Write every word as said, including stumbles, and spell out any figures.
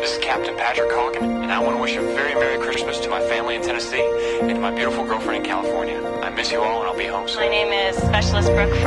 This is Captain Patrick Hawken, and I want to wish a very Merry Christmas to my family in Tennessee and to my beautiful girlfriend in California. I miss you all, and I'll be home soon. My name is Specialist Brooke